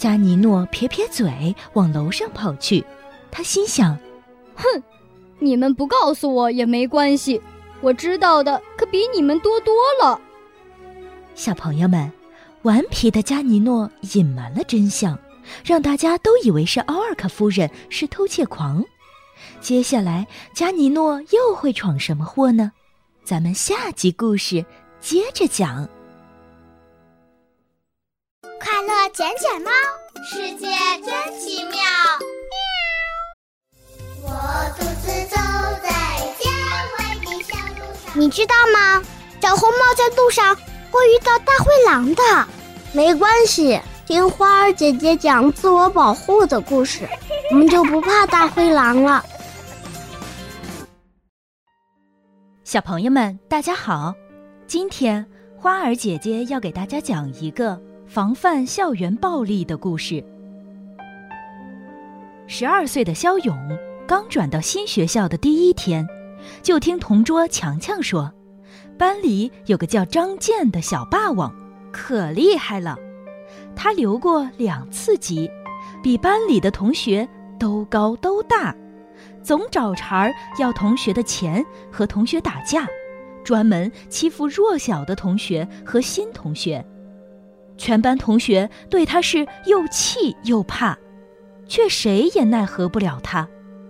加尼诺撇撇嘴往楼上跑去，他心想， 哼，你们不告诉我也没关系，我知道的可比你们多多了。 小朋友们，顽皮的加尼诺隐瞒了真相，让大家都以为是奥尔卡夫人是偷窃狂。接下来加尼诺又会闯什么祸呢？咱们下集故事接着讲。 快乐捡捡猫，世界真奇妙。我独自走在结婚的小路上。你知道吗？小红帽在路上会遇到大灰狼的。没关系，听花儿姐姐讲自我保护的故事，我们就不怕大灰狼了。 小朋友们，大家好！今天花儿姐姐要给大家讲一个防范校园暴力的故事。12岁的肖勇刚转到新学校的第一天，就听同桌强强说，班里有个叫张健的小霸王，可厉害了。他留过2次级，比班里的同学都高都大，总找茬要同学的钱，和同学打架，专门欺负弱小的同学和新同学。全班同学对他是又气又怕，却谁也奈何不了他。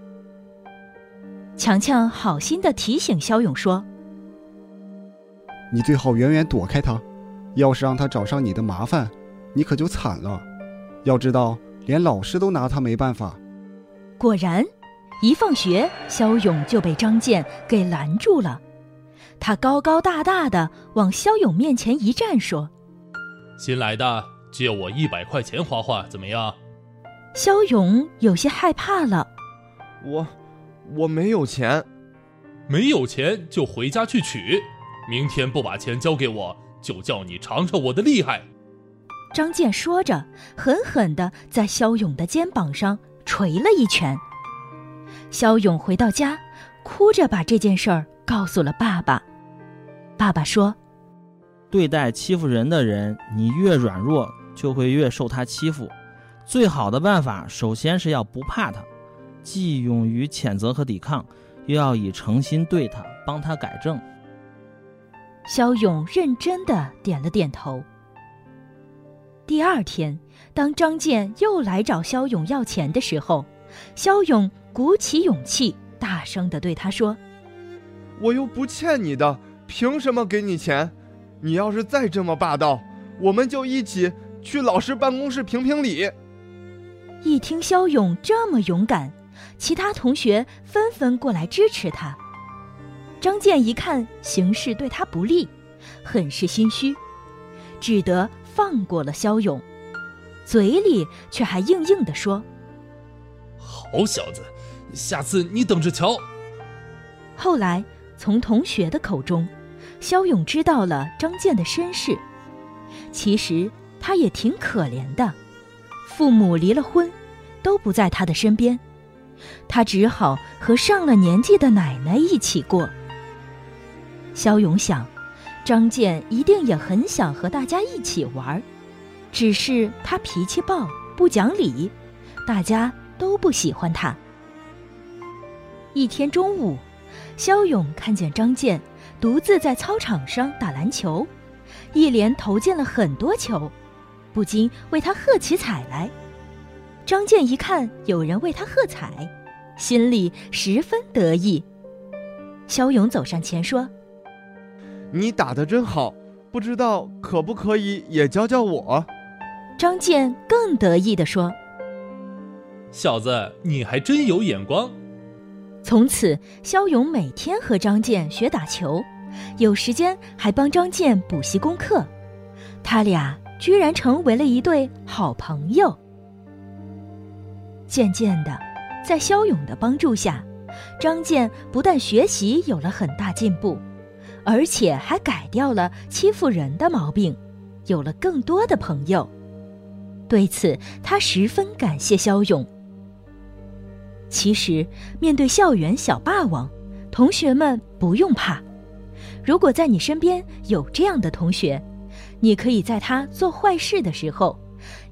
强强好心地提醒肖勇说， 你最好远远躲开他，要是让他找上你的麻烦，你可就惨了。要知道，连老师都拿他没办法。 果然，一放学，肖勇就被张健给拦住了。他高高大大的往肖勇面前一站，说， 新来的，借我100块钱花花，怎么样？ 肖勇有些害怕了。 我没有钱。 没有钱就回家去取，明天不把钱交给我，就叫你尝尝我的厉害。 张健说着，狠狠地在肖勇的肩膀上捶了一拳。肖勇回到家，哭着把这件事儿告诉了爸爸。爸爸说， 对待欺负人的人，你越软弱，就会越受他欺负。最好的办法，首先是要不怕他，既勇于谴责和抵抗，又要以诚心对他，帮他改正。 肖勇认真地点了点头。第2天，当张健又来找肖勇要钱的时候，肖勇鼓起勇气，大声地对他说， 我又不欠你的，凭什么给你钱？你要是再这么霸道，我们就一起去老师办公室评评理。 一听肖勇这么勇敢，其他同学纷纷过来支持他。张健一看形势对他不利，很是心虚，只得放过了肖勇，嘴里却还硬硬地说， 好小子，下次你等着瞧。 后来从同学的口中，肖勇知道了张健的身世。其实他也挺可怜的，父母离了婚，都不在他的身边，他只好和上了年纪的奶奶一起过。肖勇想，张健一定也很想和大家一起玩，只是他脾气暴，不讲理，大家都不喜欢他。一天中午，肖勇看见张健独自在操场上打篮球，一连投进了很多球，不禁为他喝起彩来。张健一看有人为他喝彩，心里十分得意。肖勇走上前说， 你打得真好，不知道可不可以也教教我？ 张健更得意地说， 小子，你还真有眼光。 从此，肖勇每天和张健学打球，有时间还帮张健补习功课，他俩居然成为了一对好朋友。渐渐的，在肖勇的帮助下，张健不但学习有了很大进步，而且还改掉了欺负人的毛病，有了更多的朋友。对此，他十分感谢肖勇。其实，面对校园小霸王，同学们不用怕。如果在你身边有这样的同学，你可以在他做坏事的时候，